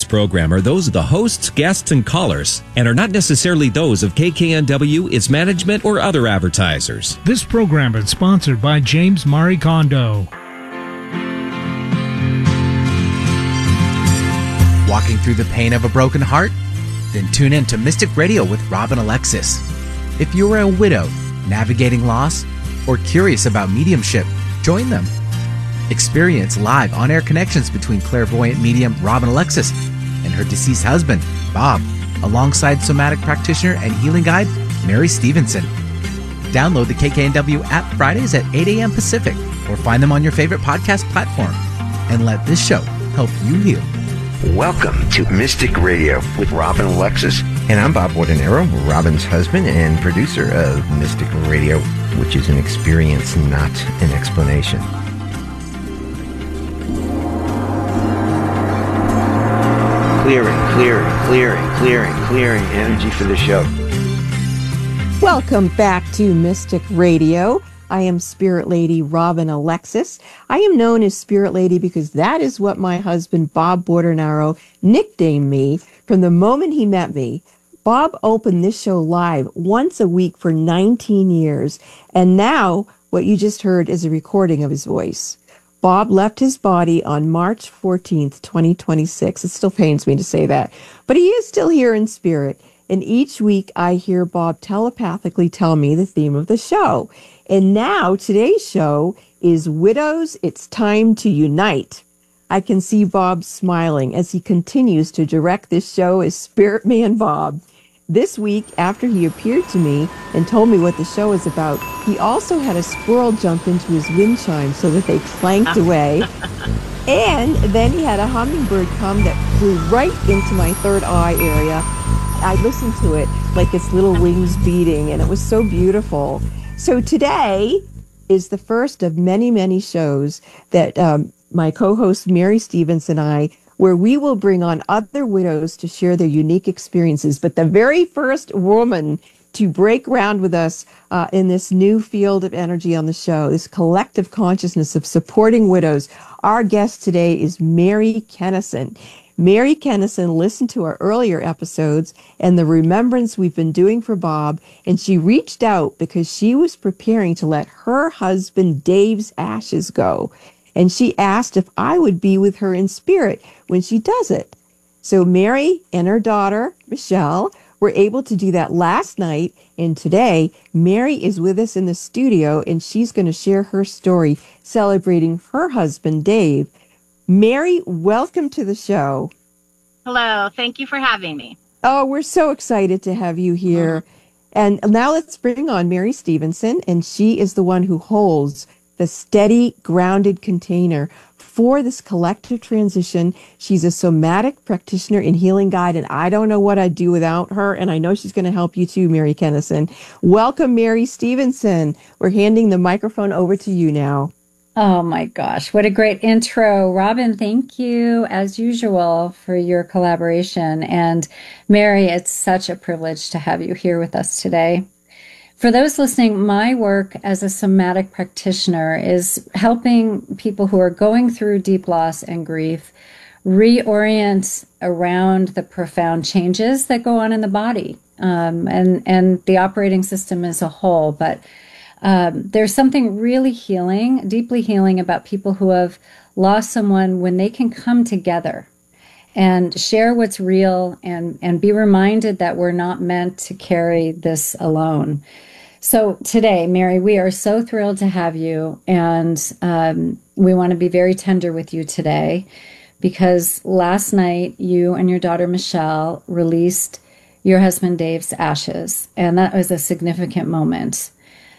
program are those of the hosts, guests, and callers, and are not necessarily those of KKNW, its management, or other advertisers. This program is sponsored by James Mari Kondo. Walking through the pain of a broken heart? Then tune in to Mystic Radio with Rob and Alexis. If you are a widow, navigating loss, or curious about mediumship, join them. Experience live on-air connections between clairvoyant medium Rob and Alexis and her deceased husband, Bob, alongside somatic practitioner and healing guide, Mary Stevenson. Download the KKNW app Fridays at 8 a.m. Pacific or find them on your favorite podcast platform. And let this show help you heal. Welcome to Mystic Radio with Rob and Alexis. And I'm Bob Wardenero, Robin's husband and producer of Mystic Radio, which is an experience, not an explanation. Clearing energy for the show. Welcome back to Mystic Radio. I am Spirit Lady Robin Alexis. I am known as Spirit Lady because that is what my husband, Bob Bordenaro, nicknamed me from the moment he met me. Bob opened this show live once a week for 19 years, and now what you just heard is a recording of his voice. Bob left his body on March 14th, 2026. It still pains me to say that, but he is still here in spirit. And each week I hear Bob telepathically tell me the theme of the show. And now today's show is Widows, It's Time to Unite. I can see Bob smiling as he continues to direct this show as Spirit Man Bob. This week, after he appeared to me and told me what the show is about, he also had a squirrel jump into his wind chime so that they clanked away. And then he had a hummingbird come that flew right into my third eye area. I listened to it like its little wings beating, and it was so beautiful. So today is the first of many, many shows that my co-host Mary Stevenson and I, where we will bring on other widows to share their unique experiences. But the very first woman to break ground with us in this new field of energy on the show, this collective consciousness of supporting widows, our guest today is Mary Kennison. Mary Kennison listened to our earlier episodes and the remembrance we've been doing for Bob, and she reached out because she was preparing to let her husband Dave's ashes go. And she asked if I would be with her in spirit when she does it. So Mary and her daughter, Michelle, were able to do that last night. And today, Mary is with us in the studio, and she's going to share her story celebrating her husband, Dave. Mary, welcome to the show. Hello. Thank you for having me. Oh, we're so excited to have you here. And now let's bring on Mary Stevenson, and she is the one who holds the steady, grounded container for this collective transition. She's a somatic practitioner and healing guide, and I don't know what I'd do without her, and I know she's going to help you too, Mary Kennison. Welcome, Mary Stevenson. We're handing the microphone over to you now. Oh my gosh, what a great intro. Robin, thank you as usual for your collaboration. And Mary, it's such a privilege to have you here with us today. For those listening, my work as a somatic practitioner is helping people who are going through deep loss and grief reorient around the profound changes that go on in the body and the operating system as a whole. But there's something really healing, deeply healing about people who have lost someone when they can come together and share what's real and be reminded that we're not meant to carry this alone. So today, Mary, we are so thrilled to have you, and we want to be very tender with you today because last night you and your daughter Michelle released your husband Dave's ashes, and that was a significant moment.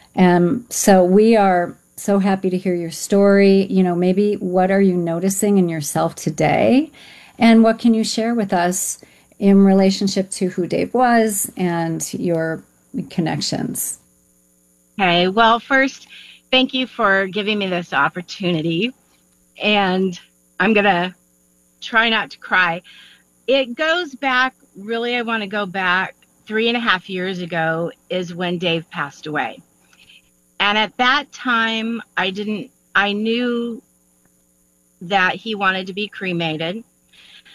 So we are so happy to hear your story. You know, maybe what are you noticing in yourself today? And what can you share with us in relationship to who Dave was and your connections? Okay, well, first, thank you for giving me this opportunity. And I'm going to try not to cry. It goes back, really, I want to go back 3.5 years ago is when Dave passed away. And at that time, I knew that he wanted to be cremated.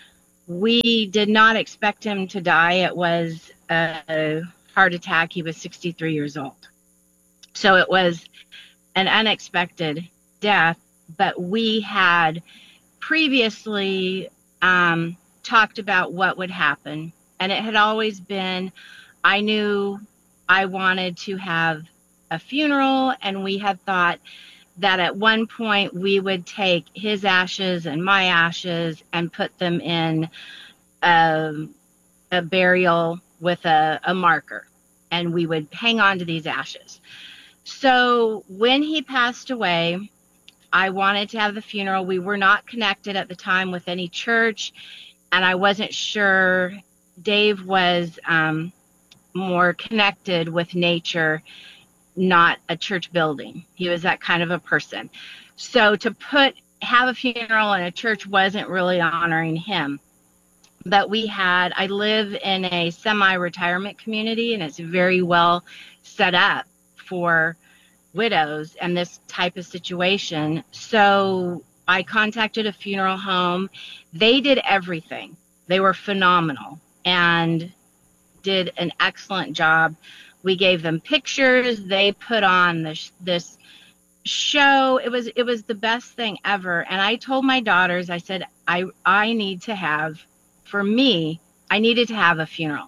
We did not expect him to die. It was a heart attack. He was 63 years old. So it was an unexpected death, but we had previously talked about what would happen. And it had always been, I knew I wanted to have a funeral, and we had thought that at one point we would take his ashes and my ashes and put them in a burial with a marker, and we would hang on to these ashes. So when he passed away, I wanted to have the funeral. We were not connected at the time with any church, and I wasn't sure. Dave was more connected with nature, not a church building. He was that kind of a person. So to have a funeral in a church wasn't really honoring him. But I live in a semi-retirement community, and it's very well set up for widows and this type of situation. So I contacted a funeral home. They did everything. They were phenomenal and did an excellent job. We gave them pictures. They put on this show. It was the best thing ever. And I told my daughters, I said, I need to have, for me, I needed to have a funeral.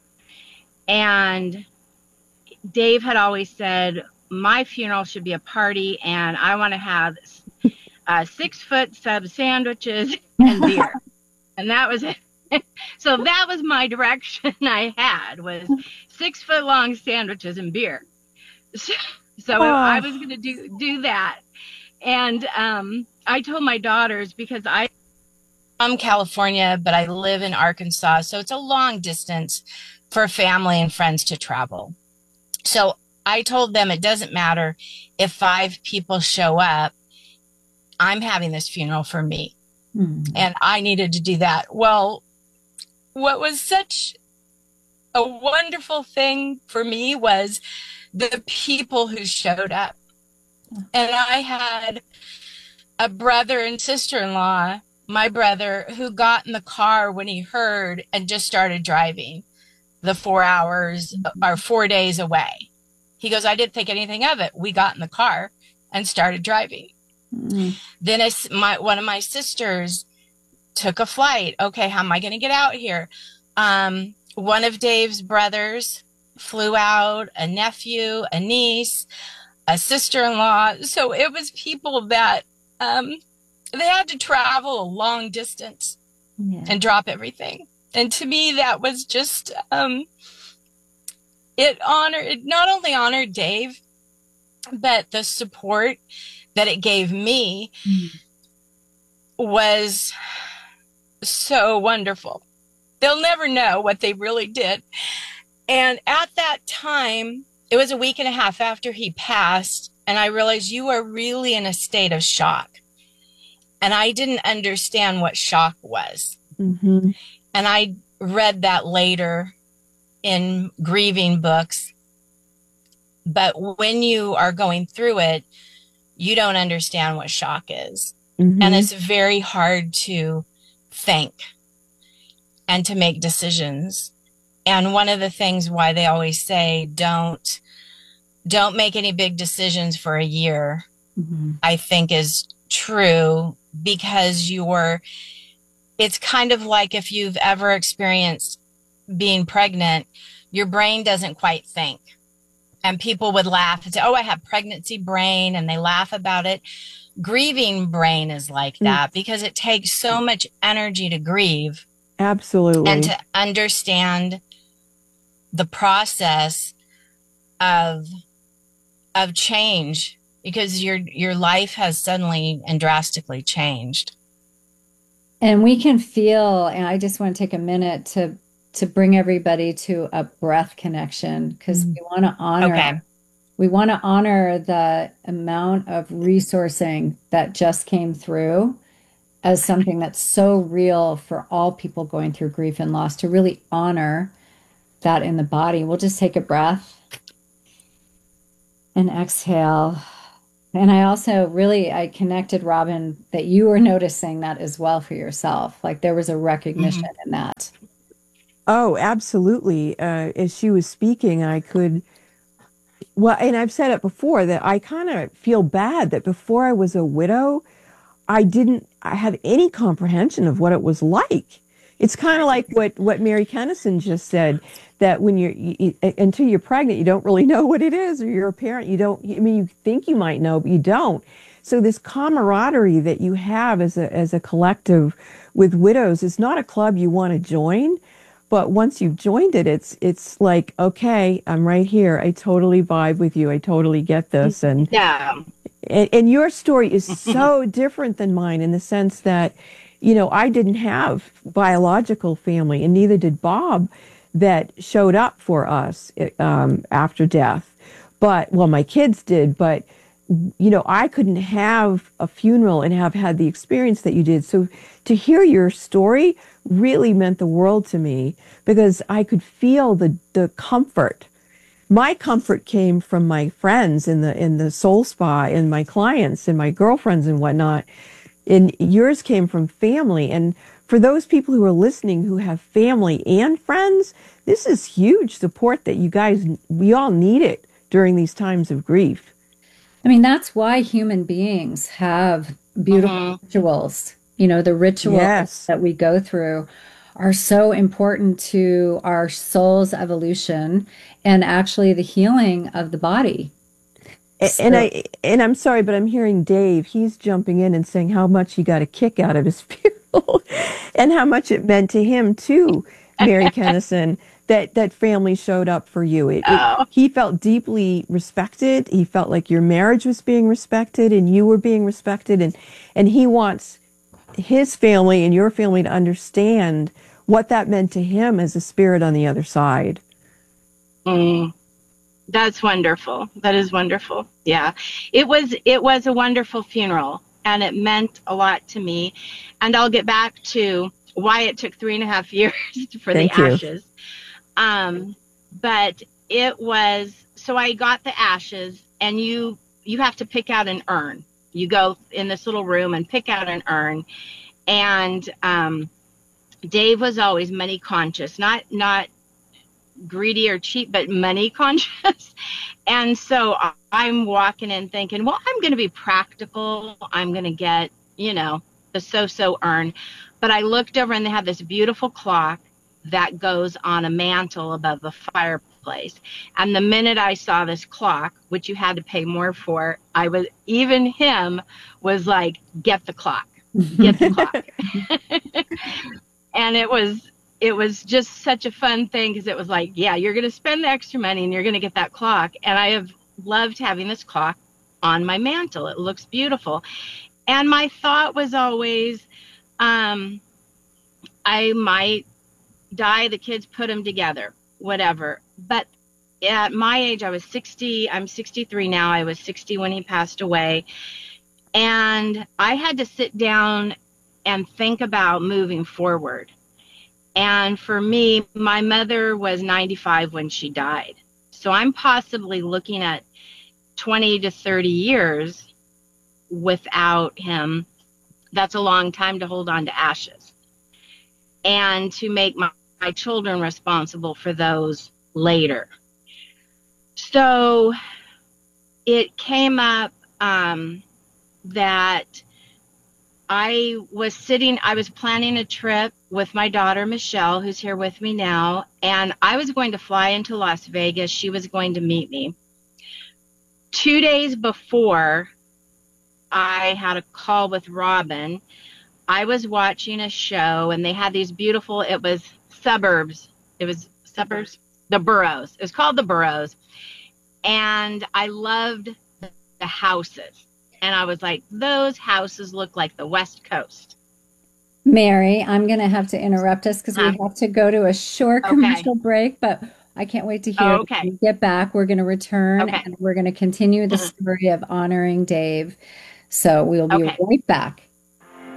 And Dave had always said, my funeral should be a party, and I want to have 6-foot sub sandwiches and beer. And that was it. So that was my direction I had, was 6-foot long sandwiches and beer. So I was going to do that. And I told my daughters, because I'm from California, but I live in Arkansas, so it's a long distance for family and friends to travel. So I told them it doesn't matter if 5 people show up. I'm having this funeral for me. And I needed to do that. Well, what was such a wonderful thing for me was the people who showed up. And I had a brother and sister-in-law, my brother, who got in the car when he heard and just started driving the 4 hours or 4 days away. He goes, I didn't think anything of it. We got in the car and started driving. Then one of my sisters took a flight. Okay, how am I going to get out here? One of Dave's brothers flew out, a nephew, a niece, a sister-in-law. So it was people that they had to travel a long distance and drop everything. And to me, that was just, it not only honored Dave, but the support that it gave me was so wonderful. They'll never know what they really did. And at that time, it was a week and a half after he passed, and I realized you are really in a state of shock. And I didn't understand what shock was. And I read that later in grieving books. But when you are going through it, you don't understand what shock is. And it's very hard to think and to make decisions. And one of the things why they always say, don't make any big decisions for a year, I think is true, because it's kind of like if you've ever experienced being pregnant, your brain doesn't quite think. And people would laugh and say, oh, I have pregnancy brain, and they laugh about it. Grieving brain is like that, because it takes so much energy to grieve. Absolutely. And to understand the process of change, because your life has suddenly and drastically changed. And we can feel, and I just want to take a minute to bring everybody to a breath connection, because we want to honor we want to honor the amount of resourcing that just came through as something that's so real for all people going through grief and loss, to really honor that in the body. We'll just take a breath and exhale. And I also I connected, Robin, that you were noticing that as well for yourself. Like there was a recognition in that. Oh, absolutely. As she was speaking, well, and I've said it before that I kind of feel bad that before I was a widow, I have any comprehension of what it was like. It's kind of like what Mary Kennison just said, that when until you're pregnant, you don't really know what it is, or you're a parent, you think you might know, but you don't. So this camaraderie that you have as a collective with widows is not a club you want to join. But once you've joined it, it's like, okay, I'm right here. I totally vibe with you. I totally get this. And your story is so different than mine in the sense that, I didn't have biological family, and neither did Bob, that showed up for us after death. Well, my kids did, but I couldn't have a funeral and have had the experience that you did. So to hear your story really meant the world to me, because I could feel the comfort. My comfort came from my friends in the soul spa, and my clients and my girlfriends and whatnot. And yours came from family. And for those people who are listening who have family and friends, this is huge support that we all need it during these times of grief. I mean, that's why human beings have beautiful rituals. The rituals that we go through are so important to our soul's evolution and actually the healing of the body. And I'm sorry, but I'm hearing Dave. He's jumping in and saying how much he got a kick out of his funeral and how much it meant to him too, Mary Kennison, that family showed up for you. He felt deeply respected. He felt like your marriage was being respected and you were being respected. And he wants his family and your family to understand what that meant to him as a spirit on the other side. That's wonderful. That is wonderful. Yeah. It was a wonderful funeral, and it meant a lot to me. And I'll get back to why it took 3.5 years for the ashes. But it was, so I got the ashes, and you have to pick out an urn. You go in this little room and pick out an urn. And Dave was always money conscious, not greedy or cheap, but money conscious. And so I'm walking in thinking, well, I'm going to be practical. I'm going to get, the so-so urn. But I looked over and they had this beautiful clock that goes on a mantle above the fireplace. And the minute I saw this clock, which you had to pay more for, him was like, get the clock, get the clock. And it was just such a fun thing, because it was like, yeah, you're going to spend the extra money and you're going to get that clock. And I have loved having this clock on my mantle. It looks beautiful. And my thought was always, I might die, the kids put them together, whatever. But at my age, I was 60. I'm 63 now. I was 60 when he passed away. And I had to sit down and think about moving forward. And for me, my mother was 95 when she died. So I'm possibly looking at 20 to 30 years without him. That's a long time to hold on to ashes. And to make my children responsible for those later. So it came up that I was planning a trip with my daughter, Michelle, who's here with me now, and I was going to fly into Las Vegas. She was going to meet me. 2 days before I had a call with Robin, I was watching a show, and they had these beautiful, the Burrows. It was called the Burrows. And I loved the houses. And I was like, those houses look like the West Coast. Mary, I'm going to have to interrupt us because we have to go to a short commercial break, but I can't wait to hear when we get back. We're going to return and we're going to continue the story of honoring Dave. So we'll be right back.